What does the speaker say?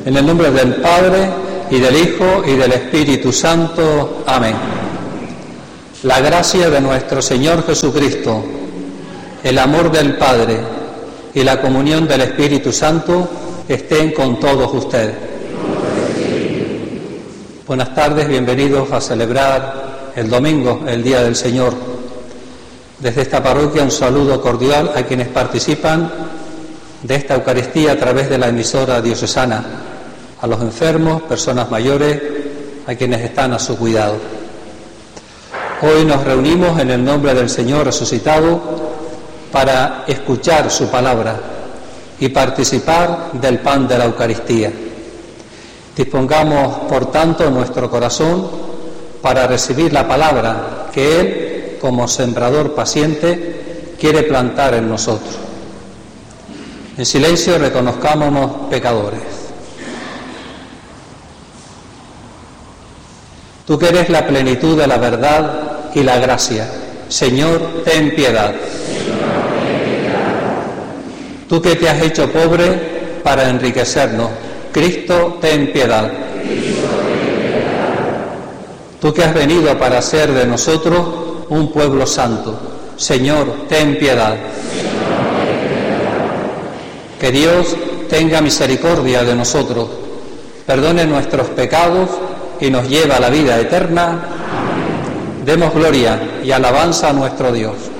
En el nombre del Padre, y del Hijo, y del Espíritu Santo. Amén. La gracia de nuestro Señor Jesucristo, el amor del Padre y la comunión del Espíritu Santo estén con todos ustedes. Buenas tardes, bienvenidos a celebrar el domingo, el Día del Señor. Desde esta parroquia un saludo cordial a quienes participan de esta Eucaristía a través de la emisora diocesana, a los enfermos, personas mayores, a quienes están a su cuidado. Hoy nos reunimos en el nombre del Señor resucitado para escuchar su palabra y participar del pan de la Eucaristía. Dispongamos, por tanto, nuestro corazón para recibir la palabra que Él, como sembrador paciente, quiere plantar en nosotros. En silencio reconozcámonos pecadores. Tú que eres la plenitud de la verdad y la gracia, Señor, ten piedad. Tú que te has hecho pobre para enriquecernos, Cristo, ten piedad. Tú que has venido para hacer de nosotros un pueblo santo, Señor, ten piedad. Que Dios tenga misericordia de nosotros, perdone nuestros pecados y nos lleve a la vida eterna. Demos gloria y alabanza a nuestro Dios.